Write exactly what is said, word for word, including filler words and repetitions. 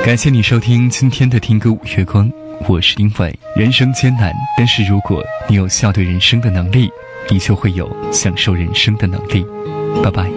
感谢你收听今天的听歌五月光，我是因为人生艰难，但是如果你有笑对人生的能力，你就会有享受人生的能力。拜拜。